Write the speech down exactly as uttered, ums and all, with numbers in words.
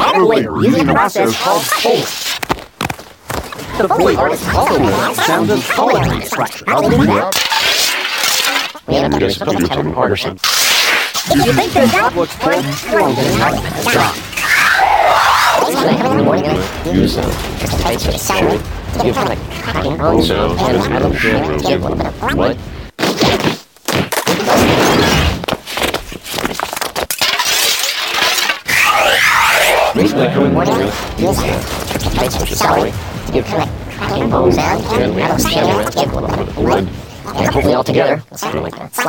added later using a process called Foley. The Foley artist also realized sounds of polyphony structure rather than that. We end up doing something ten harder. You think that that looks quite strong in an argument, John? Use them. It's just sound. You kind of cracking bones. So, I don't feel a little bit of what? Basically, doing more than use them. It's just salary. You're kind of cracking bones out. And I don't stand there. Get a little bit of wood. And hopefully all together, something like that.